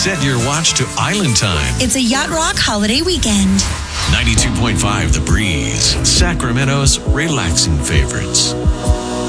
Set your watch to Island Time. It's a Yacht Rock holiday weekend. 92.5 The Breeze, Sacramento's relaxing favorites.